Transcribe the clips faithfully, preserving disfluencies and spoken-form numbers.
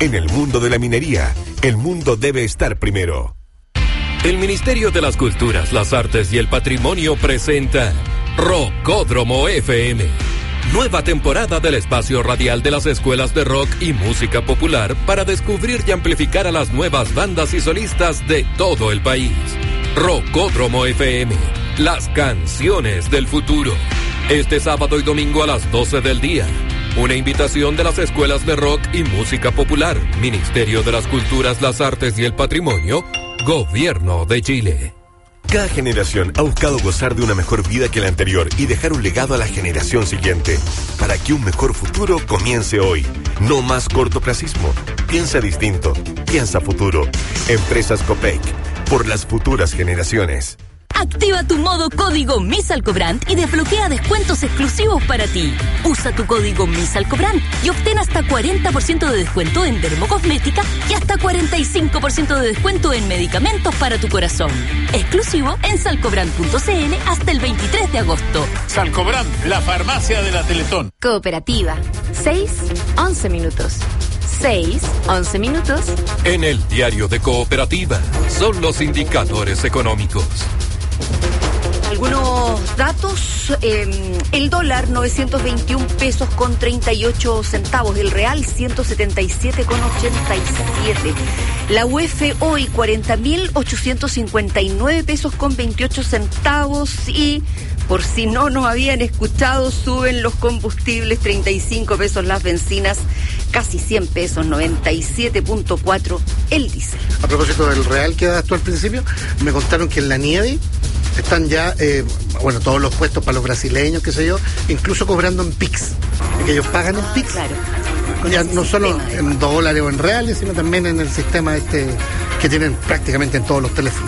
En el mundo de la minería, el mundo debe estar primero. El Ministerio de las Culturas, las Artes y el Patrimonio presenta Rockódromo F M. Nueva temporada del espacio radial de las escuelas de rock y música popular para descubrir y amplificar a las nuevas bandas y solistas de todo el país. Rockódromo F M, las canciones del futuro. Este sábado y domingo a las doce del día. Una invitación de las escuelas de rock y música popular, Ministerio de las Culturas, las Artes y el Patrimonio, Gobierno de Chile. Cada generación ha buscado gozar de una mejor vida que la anterior y dejar un legado a la generación siguiente. Para que un mejor futuro comience hoy. No más cortoplacismo. Piensa distinto. Piensa futuro. Empresas Copec. Por las futuras generaciones. Activa tu modo código MISALCOBRAND y desbloquea descuentos exclusivos para ti. Usa tu código MISALCOBRAND y obtén hasta cuarenta por ciento de descuento en dermocosmética y hasta cuarenta y cinco por ciento de descuento en medicamentos para tu corazón. Exclusivo en salcobrand punto c l hasta el veintitrés de agosto. Salcobrand, la farmacia de la Teletón. Cooperativa. seis, once minutos. seis, once minutos. En el diario de Cooperativa son los indicadores económicos. Algunos datos, eh, el dólar novecientos veintiún pesos con treinta y ocho centavos, el real ciento setenta y siete con ochenta y siete, la U E F hoy cuarenta mil ochocientos cincuenta y nueve pesos con veintiocho centavos y por si no nos habían escuchado, suben los combustibles, treinta y cinco pesos las bencinas, casi cien pesos, noventa y siete punto cuatro el diésel. A propósito del real que daste tú al principio, me contaron que en la nieve están ya, eh, bueno, todos los puestos para los brasileños, qué sé yo, incluso cobrando en P I X, que ellos pagan en P I X. Claro. Ya no solo en dólares o en reales, sino también en el sistema este que tienen prácticamente en todos los teléfonos.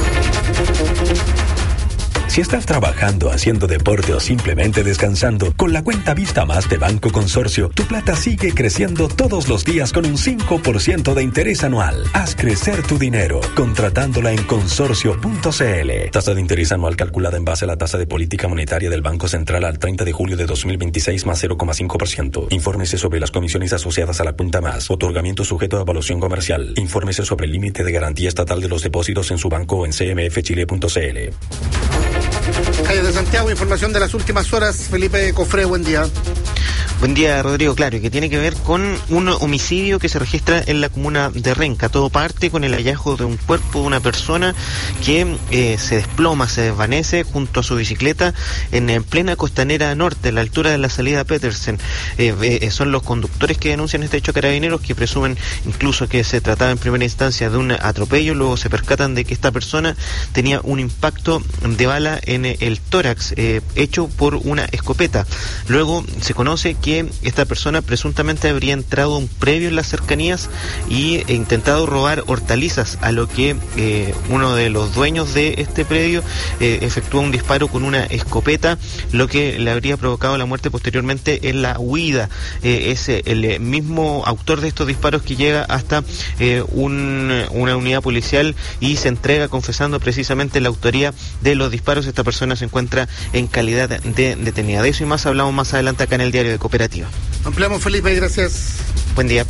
Si estás trabajando, haciendo deporte o simplemente descansando, con la cuenta Vista Más de Banco Consorcio, tu plata sigue creciendo todos los días con un cinco por ciento de interés anual. Haz crecer tu dinero, contratándola en consorcio punto c l. Tasa de interés anual calculada en base a la tasa de política monetaria del Banco Central al treinta de julio de dos mil veintiséis más cero coma cinco por ciento. Infórmese sobre las comisiones asociadas a la cuenta Más. Otorgamiento sujeto a evaluación comercial. Infórmese sobre el límite de garantía estatal de los depósitos en su banco o en c m f chile punto c l. Calles de Santiago, información de las últimas horas. Felipe Cofré, buen día. Buen día, Rodrigo. Claro, y que tiene que ver con un homicidio que se registra en la comuna de Renca. Todo parte con el hallazgo de un cuerpo de una persona que eh, se desploma, se desvanece junto a su bicicleta en, en plena costanera norte, a la altura de la salida Petersen. Eh, eh, son los conductores que denuncian este hecho a Carabineros, que presumen incluso que se trataba en primera instancia de un atropello. Luego se percatan de que esta persona tenía un impacto de bala en el tórax, eh, hecho por una escopeta. Luego se conoce que que esta persona presuntamente habría entrado a un predio en las cercanías y e intentado robar hortalizas, a lo que eh, uno de los dueños de este predio eh, efectuó un disparo con una escopeta, lo que le habría provocado la muerte posteriormente en la huida. Eh, es el mismo autor de estos disparos que llega hasta eh, un, una unidad policial y se entrega confesando precisamente la autoría de los disparos. Esta persona se encuentra en calidad de detenida. De eso y más hablamos más adelante acá en el diario de Cooperativa. Ampliamos, Felipe, gracias. Buen día.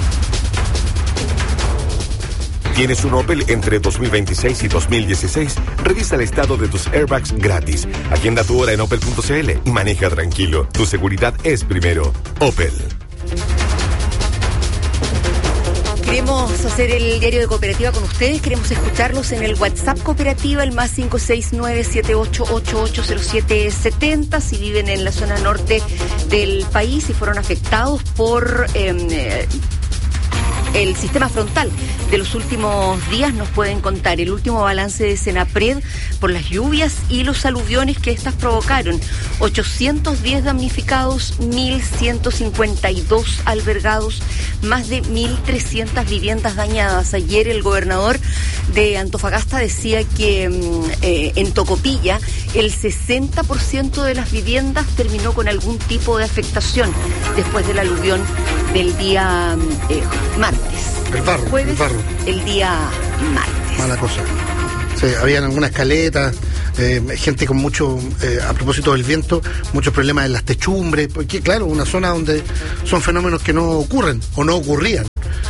¿Tienes un Opel entre dos mil veintiséis y dos mil dieciséis? Revisa el estado de tus airbags gratis. Agenda tu hora en opel punto c l y maneja tranquilo. Tu seguridad es primero. Opel. Queremos hacer el diario de Cooperativa con ustedes, queremos escucharlos en el WhatsApp Cooperativa, el más cinco seis nueve siete ocho ocho ocho cero siete siete cero. Si viven en la zona norte del país y fueron afectados por eh, el sistema frontal de los últimos días, nos pueden contar el último balance de Senapred por las lluvias y los aluviones que estas provocaron. ochocientos diez damnificados, mil ciento cincuenta y dos albergados, más de mil trescientas viviendas dañadas. Ayer el gobernador de Antofagasta decía que eh, en Tocopilla el sesenta por ciento de las viviendas terminó con algún tipo de afectación después del aluvión del día eh, martes. El barro, Jueves, el barro. El día martes. Mala cosa. Sí, habían algunas caletas, eh, gente con mucho, eh, a propósito del viento, muchos problemas en las techumbres, porque claro, una zona donde son fenómenos que no ocurren o no ocurrían.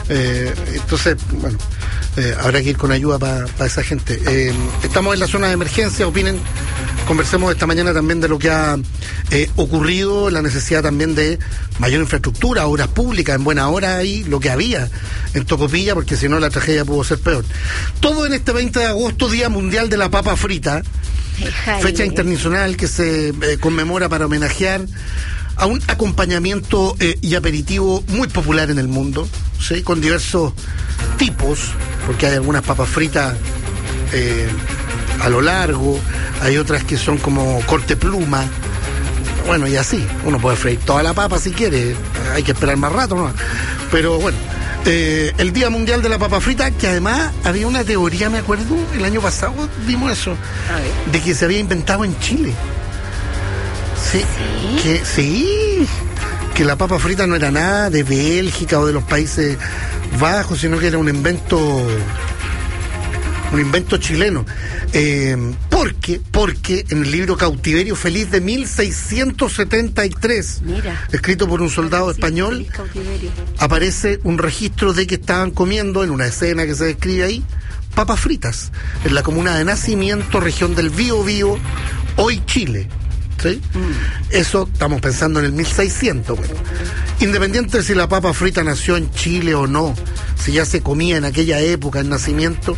Eh, entonces, bueno, eh, habrá que ir con ayuda para pa esa gente. Eh, estamos en la zona de emergencia, opinen, conversemos esta mañana también de lo que ha eh, ocurrido, la necesidad también de mayor infraestructura, obras públicas, en buena hora ahí, lo que había en Tocopilla, porque si no la tragedia pudo ser peor. Todo en este veinte de agosto, Día Mundial de la Papa Frita, Déjale. fecha internacional que se eh, conmemora para homenajear a un acompañamiento eh, y aperitivo muy popular en el mundo, ¿sí? Con diversos tipos, porque hay algunas papas fritas eh, a lo largo, hay otras que son como corte pluma, bueno, y así, uno puede freír toda la papa si quiere, hay que esperar más rato, ¿no? Pero bueno, eh, el Día Mundial de la Papa Frita, que además había una teoría, me acuerdo, el año pasado vimos eso, de que se había inventado en Chile. Sí, ¿Sí? Que, sí, que la papa frita no era nada de Bélgica o de los Países Bajos, sino que era un invento, un invento chileno. Eh, porque, porque en el libro Cautiverio Feliz de mil seiscientos setenta y tres, Mira, escrito por un soldado sí, español, aparece un registro de que estaban comiendo, en una escena que se describe ahí, papas fritas, en la comuna de Nacimiento, región del Biobío, hoy Chile. ¿Sí? Mm. Eso estamos pensando en el mil seiscientos. Bueno, independiente de si la papa frita nació en Chile o no, si ya se comía en aquella época, en Nacimiento,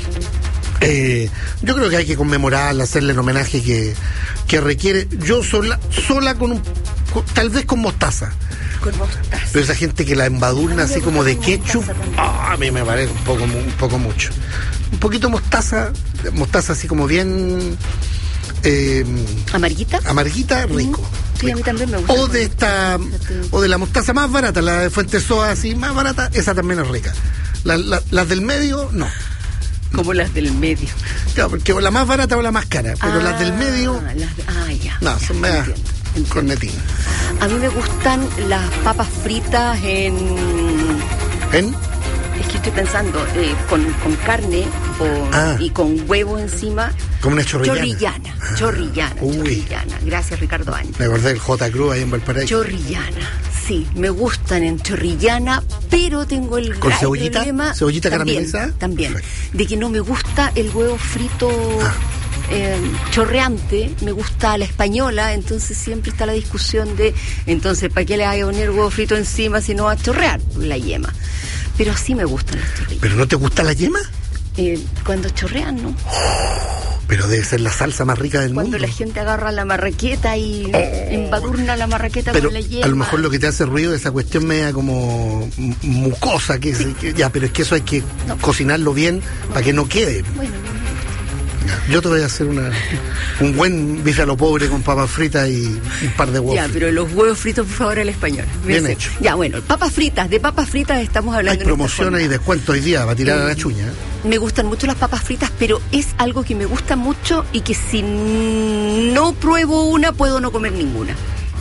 eh, yo creo que hay que conmemorarla, hacerle el homenaje que, que requiere. Yo sola, sola con un, con, tal vez con mostaza. Con mostaza. Pero esa gente que la embadurna así como de ketchup, oh, a mí me parece un poco, un poco mucho. Un poquito mostaza, mostaza así como bien... Eh, ¿Amarguita? Amarguita, rico. Sí, rico. a mí también me gusta. O de esta, o de la mostaza más barata, la de Fuentesoa así, más barata, esa también es rica. La, la, las del medio, no. Como las del medio. Claro, porque o la más barata o la más cara, pero ah, las del medio... Las de, ah, ya. No, son medias cornetinas. A mí me gustan las papas fritas en... ¿En? Es que estoy pensando, eh, con, con carne o, ah. y con huevo encima. Como una chorrillana. Chorrillana, ah. chorrillana, Uy. chorrillana. Gracias, Ricardo Áñez. Me acordé del J. Cruz ahí en Valparaíso. Chorrillana, sí, me gustan en chorrillana, pero tengo el ¿Con cebollita? problema... ¿Cebollita también, caramelizada? También, de que no me gusta el huevo frito... Ah. Eh, chorreante, me gusta la española, entonces siempre está la discusión de, entonces, ¿para qué le hay a poner huevo frito encima si no va a chorrear la yema? Pero así me gustan las chorrillas. ¿Pero no te gusta la yema? Eh, cuando chorrean, ¿no? Oh, pero debe ser la salsa más rica del cuando mundo. Cuando la gente agarra la marraqueta y oh. embadurna la marraqueta pero con la yema. A lo mejor lo que te hace ruido es esa cuestión media como mucosa, que, sí. que ya, pero es que eso hay que no. cocinarlo bien no. para que no quede. Bueno, bueno. Yo te voy a hacer una, un buen bife a lo pobre con papas fritas y un par de huevos. Ya, pero los huevos fritos, por favor, al español. Bien sé. hecho. Ya, bueno, papas fritas. De papas fritas estamos hablando. Hay promociones y descuentos hoy día para tirar eh, a la chuña. Me gustan mucho las papas fritas, pero es algo que me gusta mucho y que si no pruebo una, puedo no comer ninguna.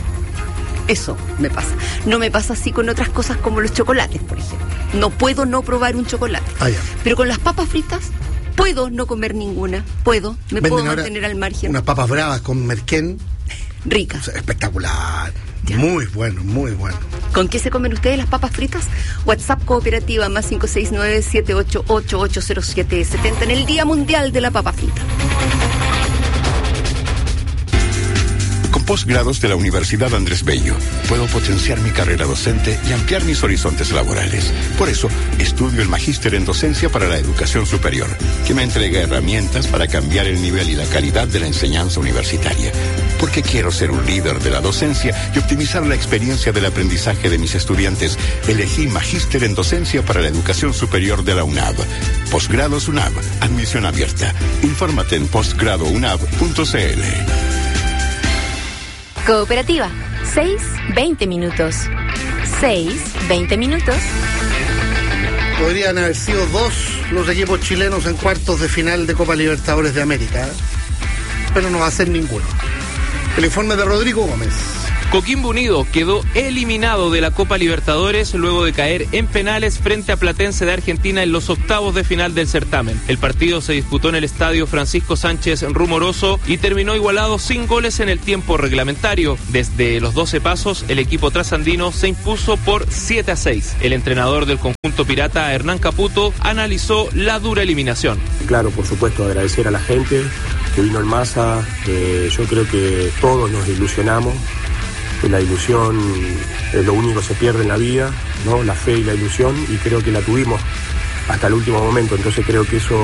Eso me pasa. No me pasa así con otras cosas como los chocolates, por ejemplo. No puedo no probar un chocolate. Ah, ya. Pero con las papas fritas... puedo no comer ninguna, puedo, me Venden puedo mantener al margen. Unas papas bravas con merquén. Rica. O sea, espectacular. Ya. Muy bueno, muy bueno. ¿Con qué se comen ustedes las papas fritas? WhatsApp Cooperativa más cinco seis nueve, siete ocho ocho, ocho cero siete siete cero en el Día Mundial de la Papa Frita. Con posgrados de la Universidad Andrés Bello, puedo potenciar mi carrera docente y ampliar mis horizontes laborales. Por eso, estudio el Magíster en Docencia para la Educación Superior, que me entrega herramientas para cambiar el nivel y la calidad de la enseñanza universitaria. Porque quiero ser un líder de la docencia y optimizar la experiencia del aprendizaje de mis estudiantes, elegí Magíster en Docencia para la Educación Superior de la UNAV. Posgrados UNAV, admisión abierta. Infórmate en postgrado unab punto c l. Cooperativa, seis, veinte minutos. seis, veinte minutos. Podrían haber sido dos los equipos chilenos en cuartos de final de Copa Libertadores de América, ¿eh? Pero no va a ser ninguno. El informe de Rodrigo Gómez. Coquimbo Unido quedó eliminado de la Copa Libertadores luego de caer en penales frente a Platense de Argentina en los octavos de final del certamen. El partido se disputó en el estadio Francisco Sánchez Rumoroso y terminó igualado sin goles en el tiempo reglamentario. Desde los doce pasos, el equipo trasandino se impuso por siete a seis. El entrenador del conjunto pirata, Hernán Caputo, analizó la dura eliminación. Claro, por supuesto, agradecer a la gente que vino en masa. Eh, yo creo que todos nos ilusionamos. La ilusión es lo único que se pierde en la vida, ¿no? La fe y la ilusión, y creo que la tuvimos hasta el último momento. Entonces creo que eso,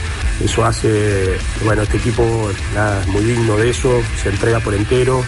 eso hace, bueno, este equipo nada, es muy digno de eso, se entrega por entero.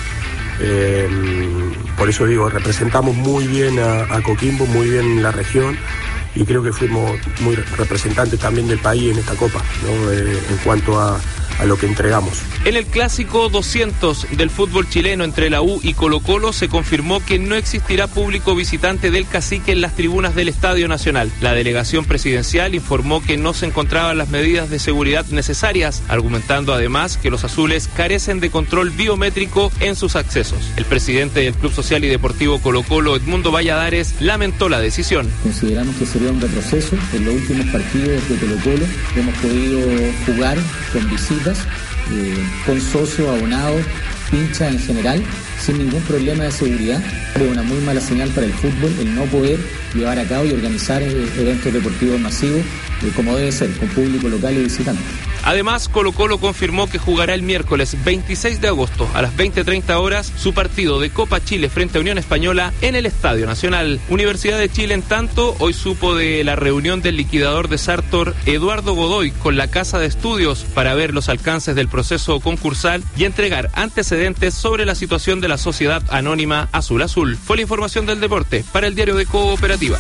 Eh, por eso digo, representamos muy bien a, a Coquimbo, muy bien la región, y creo que fuimos muy representantes también del país en esta Copa, ¿no? Eh, en cuanto a a lo que entregamos. En el clásico doscientos del fútbol chileno entre la U y Colo-Colo se confirmó que no existirá público visitante del Cacique en las tribunas del Estadio Nacional. La delegación presidencial informó que no se encontraban las medidas de seguridad necesarias, argumentando además que los azules carecen de control biométrico en sus accesos. El presidente del Club Social y Deportivo Colo-Colo, Edmundo Valladares, lamentó la decisión. Consideramos que sería un retroceso. En los últimos partidos de Colo-Colo hemos podido jugar con visitas, eh, con socios, abonados, hinchas en general, sin ningún problema de seguridad. Es una muy mala señal para el fútbol el no poder llevar a cabo y organizar eh, eventos deportivos masivos eh, como debe ser, con público local y visitante. Además, Colo-Colo confirmó que jugará el miércoles veintiséis de agosto a las veinte treinta horas su partido de Copa Chile frente a Unión Española en el Estadio Nacional. Universidad de Chile, en tanto, hoy supo de la reunión del liquidador de Sartor, Eduardo Godoy, con la Casa de Estudios para ver los alcances del proceso concursal y entregar antecedentes sobre la situación de la sociedad anónima Azul Azul. Fue la información del deporte para el diario de Cooperativa.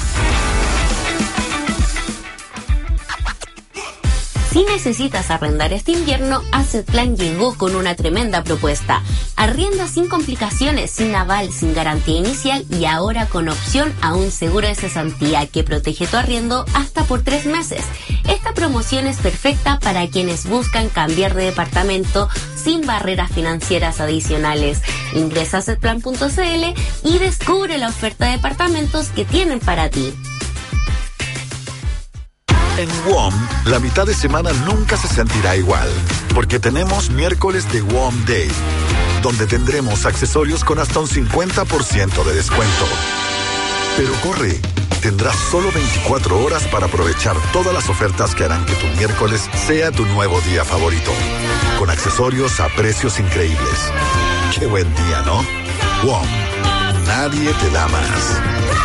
Si necesitas arrendar este invierno, Assetplan llegó con una tremenda propuesta. Arrienda sin complicaciones, sin aval, sin garantía inicial y ahora con opción a un seguro de cesantía que protege tu arriendo hasta por tres meses. Esta promoción es perfecta para quienes buscan cambiar de departamento sin barreras financieras adicionales. Ingresa a assetplan punto c l y descubre la oferta de departamentos que tienen para ti. En W O M, la mitad de semana nunca se sentirá igual, porque tenemos miércoles de W O M Day, donde tendremos accesorios con hasta un cincuenta por ciento de descuento. Pero corre, tendrás solo veinticuatro horas para aprovechar todas las ofertas que harán que tu miércoles sea tu nuevo día favorito, con accesorios a precios increíbles. Qué buen día, ¿no? W O M, nadie te da más.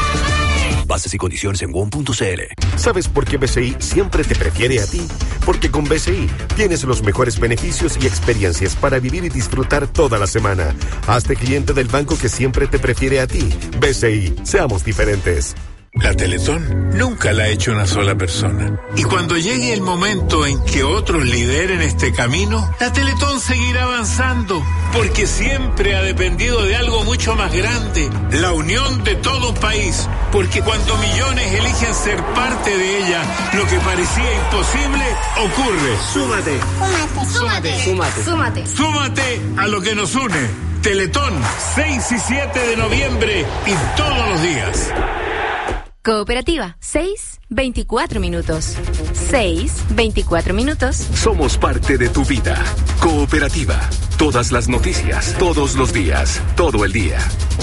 Bases y condiciones en W O M punto c l. ¿Sabes por qué B C I siempre te prefiere a ti? Porque con B C I tienes los mejores beneficios y experiencias para vivir y disfrutar toda la semana. Hazte cliente del banco que siempre te prefiere a ti. B C I, seamos diferentes. La Teletón nunca la ha hecho una sola persona. Y cuando llegue el momento en que otros lideren este camino, la Teletón seguirá avanzando, porque siempre ha dependido de algo mucho más grande, la unión de todo un país. Porque cuando millones eligen ser parte de ella, lo que parecía imposible ocurre. Súmate. Súmate. Súmate. Súmate. Súmate. Súmate a lo que nos une. Teletón, seis y siete de noviembre y todos los días. Cooperativa, seis, veinticuatro minutos. seis, veinticuatro minutos. Somos parte de tu vida. Cooperativa. Todas las noticias, todos los días, todo el día.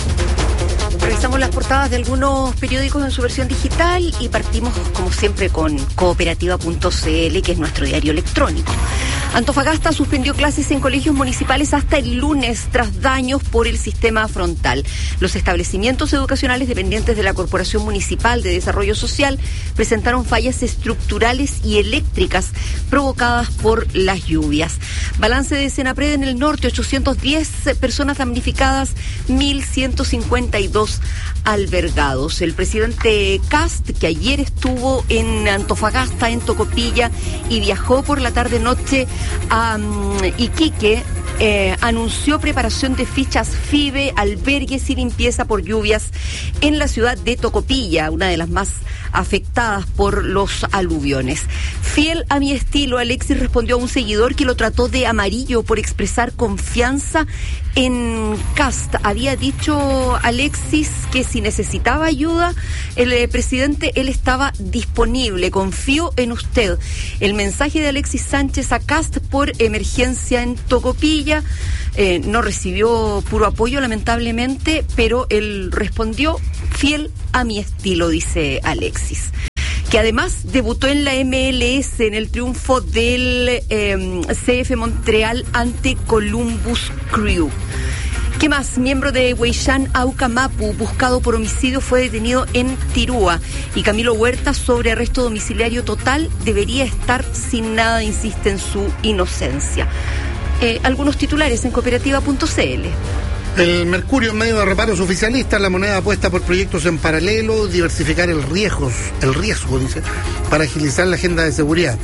Revisamos las portadas de algunos periódicos en su versión digital y partimos, como siempre, con cooperativa punto c l, que es nuestro diario electrónico. Antofagasta suspendió clases en colegios municipales hasta el lunes tras daños por el sistema frontal. Los establecimientos educacionales dependientes de la Corporación Municipal de Desarrollo Social presentaron fallas estructurales y eléctricas provocadas por las lluvias. Balance de Senapred en el norte, ochocientas diez personas damnificadas, mil ciento cincuenta y dos albergados. El presidente Kast, que ayer estuvo en Antofagasta, en Tocopilla, y viajó por la tarde-noche a um, Iquique, eh, anunció preparación de fichas FIBE, albergues y limpieza por lluvias en la ciudad de Tocopilla, una de las más afectadas por los aluviones. Fiel a mi estilo, Alexis respondió a un seguidor que lo trató de amarillo por expresar confianza en Kast. Había dicho Alexis que si necesitaba ayuda, el eh, presidente, él estaba disponible. Confío en usted. El mensaje de Alexis Sánchez a Kast por emergencia en Tocopilla. Eh, no recibió puro apoyo, lamentablemente, pero él respondió fiel a mi estilo, dice Alexis, que además debutó en la M L S en el triunfo del eh, C F Montreal ante Columbus Crew. ¿Qué más? Miembro de Huayllán Aucamapu, buscado por homicidio, fue detenido en Tirúa. Y Camilo Huerta, sobre arresto domiciliario total, debería estar sin nada, insiste en su inocencia. Eh, algunos titulares en cooperativa punto c l. El Mercurio, en medio de reparos oficialistas, la moneda apuesta por proyectos en paralelo, diversificar el riesgo, el riesgo, dice, para agilizar la agenda de seguridad.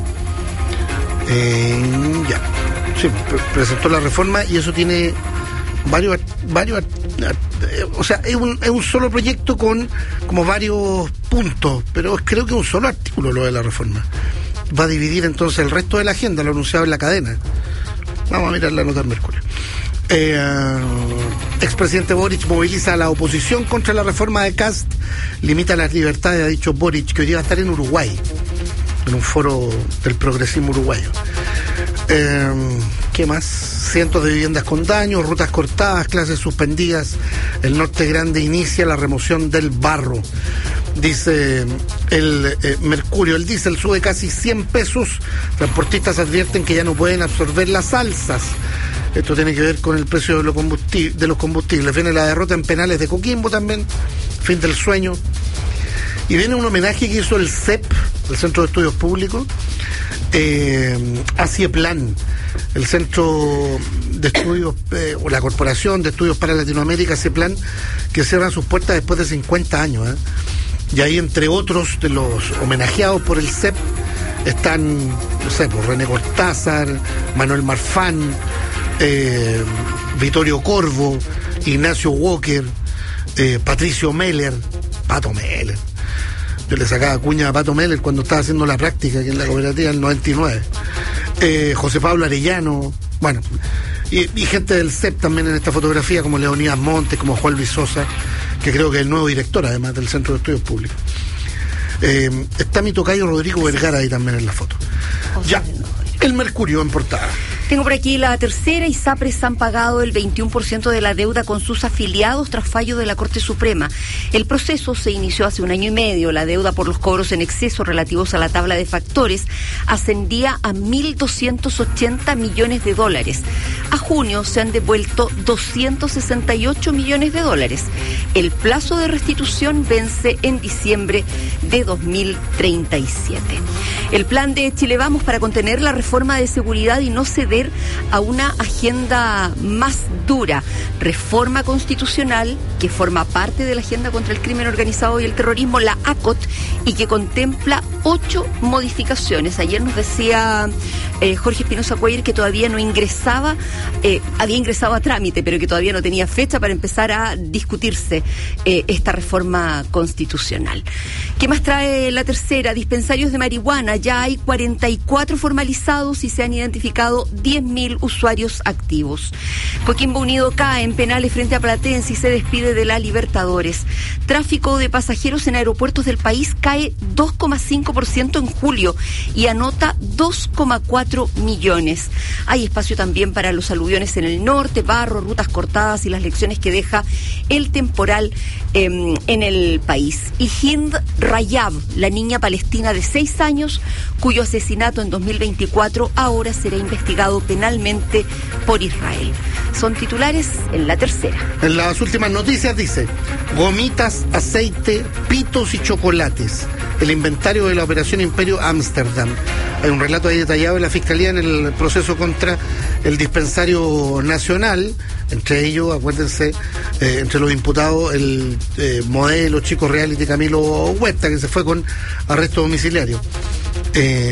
Eh, ya, sí, pre- presentó la reforma y eso tiene varios, varios, eh, o sea, es un, es un solo proyecto con como varios puntos, pero creo que es un solo artículo lo de la reforma. Va a dividir entonces el resto de la agenda, lo anunciado en la cadena. Vamos a mirar la nota del Mercurio. Eh, expresidente Boric moviliza a la oposición contra la reforma de Kast, limita las libertades, ha dicho Boric, que hoy día va a estar en Uruguay, en un foro del progresismo uruguayo. Eh, ¿Qué más? Cientos de viviendas con daños, rutas cortadas, clases suspendidas. El Norte Grande inicia la remoción del barro. Dice el eh, Mercurio, el diésel sube casi cien pesos. Transportistas advierten que ya no pueden absorber las alzas. Esto tiene que ver con el precio de, lo combustible, de los combustibles. Viene la derrota en penales de Coquimbo también, fin del sueño. Y viene un homenaje que hizo el C E P, el Centro de Estudios Públicos, eh, a CIEPLAN, el Centro de Estudios, eh, o la Corporación de Estudios para Latinoamérica, CIEPLAN, que cierra sus puertas después de cincuenta años. ¿eh? Y ahí, entre otros de los homenajeados por el C E P, están, no sé, por René Cortázar, Manuel Marfán, eh, Vittorio Corvo, Ignacio Walker, eh, Patricio Meller, Pato Meller. Yo le sacaba cuña a Pato Meller cuando estaba haciendo la práctica aquí en la cooperativa del noventa y nueve. Eh, José Pablo Arellano, bueno, y, y gente del C E P también en esta fotografía, como Leonidas Montes, como Juan Luis Sosa, que creo que es el nuevo director además del Centro de Estudios Públicos. Eh, está mi tocayo Rodrigo Vergara ahí también en la foto. Ya, el Mercurio en portada. Tengo por aquí la tercera. ISAPRES han pagado el veintiuno por ciento de la deuda con sus afiliados tras fallo de la Corte Suprema. El proceso se inició hace un año y medio. La deuda por los cobros en exceso relativos a la tabla de factores ascendía a mil doscientos ochenta millones de dólares. A junio se han devuelto doscientos sesenta y ocho millones de dólares. El plazo de restitución vence en diciembre de dos mil treinta y siete. El plan de Chile Vamos para contener la reforma de seguridad y no ceder a una agenda más dura, reforma constitucional que forma parte de la agenda contra el crimen organizado y el terrorismo, la A C O T, y que contempla ocho modificaciones. Ayer nos decía eh, Jorge Espinosa Cuellar que todavía no ingresaba, eh, había ingresado a trámite, pero que todavía no tenía fecha para empezar a discutirse eh, esta reforma constitucional. ¿Qué más trae la tercera? Dispensarios de marihuana. Ya hay cuarenta y cuatro formalizados y se han identificado diez mil usuarios activos. Coquimbo Unido cae en penales frente a Platense y se despide de la Libertadores. Tráfico de pasajeros en aeropuertos del país cae dos coma cinco por ciento en julio y anota dos coma cuatro millones. Hay espacio también para los aluviones en el norte, barro, rutas cortadas y las lecciones que deja el temporal eh, en el país. Y Hind Rayab, la niña palestina de seis años, cuyo asesinato en dos mil veinticuatro ahora será investigado penalmente por Israel. Son titulares en la tercera. En las últimas noticias dice: gomitas, aceite, pitos y chocolates. El inventario de la operación Imperio Ámsterdam. Hay un relato ahí detallado de la Fiscalía en el proceso contra el dispensario nacional. Entre ellos, acuérdense, eh, entre los imputados, el eh, modelo chico reality Camilo Huerta, que se fue con arresto domiciliario. Eh,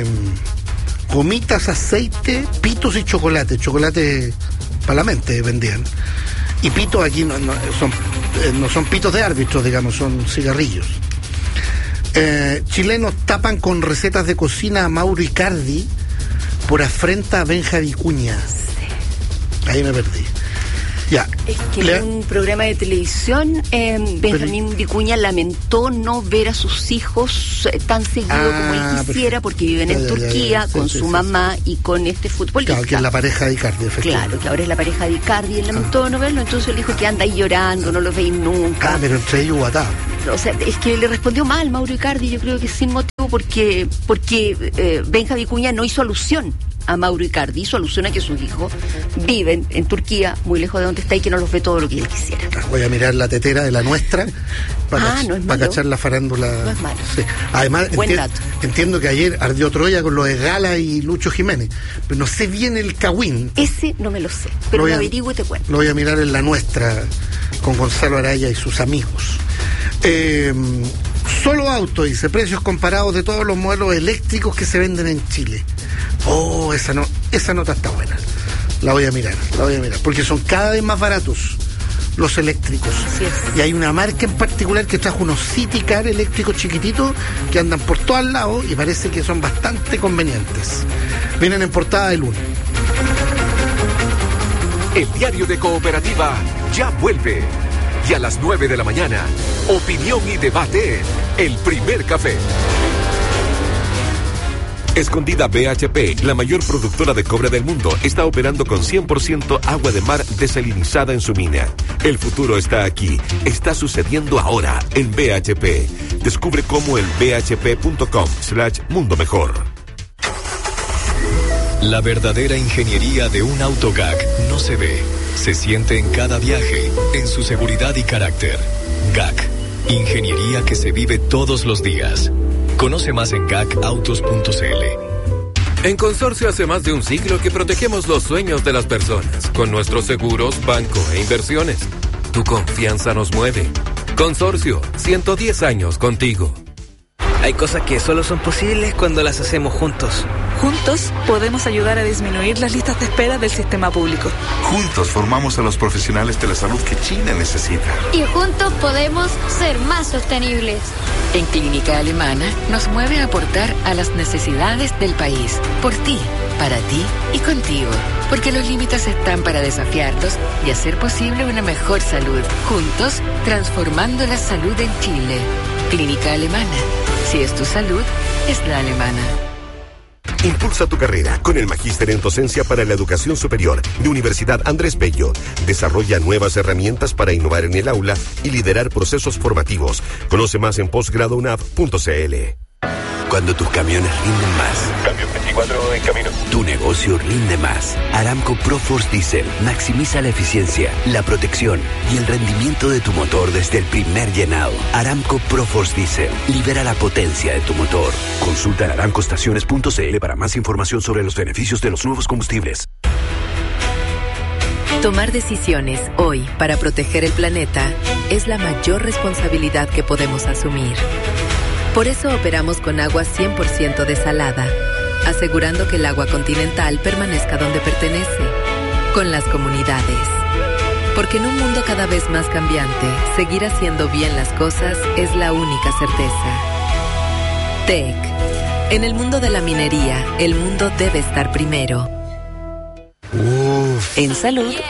gomitas, aceite, pitos y chocolate. Chocolate para la mente vendían. Y pitos aquí no, no, son, eh, no son pitos de árbitros, digamos, son cigarrillos. Eh, chilenos tapan con recetas de cocina a Mauro Icardi por afrenta a Benja Vicuña. Sí. Ahí me perdí. Ya. Es que Le... en un programa de televisión, eh, Benjamín Pero... Vicuña lamentó no ver a sus hijos eh, tan seguido ah, como él quisiera, porque viven en ya, Turquía ya, ya. Sí, con sí, su sí, mamá sí. y con este futbolista. Claro, que es la pareja de Icardi, efectivamente. Claro, que ahora es la pareja de Icardi, y él lamentó ah. no verlo, entonces él dijo que anda ahí llorando, no lo veis nunca. Ah, pero entre ellos atado. O sea, es que le respondió mal Mauro Icardi, yo creo que sin motivo, porque, porque eh, Benja Vicuña no hizo alusión a Mauro Icardi, hizo alusión a que sus hijos viven en Turquía, muy lejos de donde está, y que no los ve todo lo que él quisiera. Voy a mirar la tetera de la nuestra para, ah, no es para cachar la farándula. No es malo. Sí. Además, Buen enti- dato. entiendo que ayer ardió Troya con lo de Gala y Lucho Jiménez, pero no sé bien el cagüín. Ese no me lo sé, pero lo, lo averiguo y te cuento. Lo voy a mirar en la nuestra con Gonzalo Araya y sus amigos. Eh, Solo Auto dice, precios comparados de todos los modelos eléctricos que se venden en Chile. Oh, esa no, esa nota está buena. La voy a mirar, la voy a mirar, porque son cada vez más baratos los eléctricos. Así es. Y hay una marca en particular que trajo unos City Car eléctricos chiquititos que andan por todos lados y parece que son bastante convenientes. Vienen en portada de lunes. El diario de Cooperativa ya vuelve. Y a las nueve de la mañana, opinión y debate, El Primer Café. Escondida B H P, la mayor productora de cobre del mundo, está operando con cien por ciento agua de mar desalinizada en su mina. El futuro está aquí, está sucediendo ahora en B H P. Descubre cómo en bhp.com slash mundo mejor. La verdadera ingeniería de un auto G A C no se ve, se siente en cada viaje, en su seguridad y carácter. G A C, ingeniería que se vive todos los días. Conoce más en gacautos punto c l. En Consorcio hace más de un siglo que protegemos los sueños de las personas con nuestros seguros, banco e inversiones. Tu confianza nos mueve. Consorcio, ciento diez años contigo. Hay cosas que solo son posibles cuando las hacemos juntos. Juntos podemos ayudar a disminuir las listas de espera del sistema público. Juntos formamos a los profesionales de la salud que China necesita. Y juntos podemos ser más sostenibles. En Clínica Alemana nos mueve a aportar a las necesidades del país. Por ti, para ti y contigo. Porque los límites están para desafiarlos y hacer posible una mejor salud. Juntos, transformando la salud en Chile. Clínica Alemana. Si es tu salud, es la alemana. Impulsa tu carrera con el Magíster en Docencia para la Educación Superior de Universidad Andrés Bello. Desarrolla nuevas herramientas para innovar en el aula y liderar procesos formativos. Conoce más en posgrado u n a v punto c l. Cuando tus camiones rinden más. Cambio veinticuatro en camino. Tu negocio rinde más. Aramco ProForce Diesel maximiza la eficiencia, la protección y el rendimiento de tu motor desde el primer llenado. Aramco ProForce Diesel libera la potencia de tu motor. Consulta en aramco estaciones punto c l para más información sobre los beneficios de los nuevos combustibles. Tomar decisiones hoy para proteger el planeta es la mayor responsabilidad que podemos asumir. Por eso operamos con agua cien por ciento desalada, asegurando que el agua continental permanezca donde pertenece, con las comunidades. Porque en un mundo cada vez más cambiante, seguir haciendo bien las cosas es la única certeza. T E C. En el mundo de la minería, el mundo debe estar primero. Uf. En salud,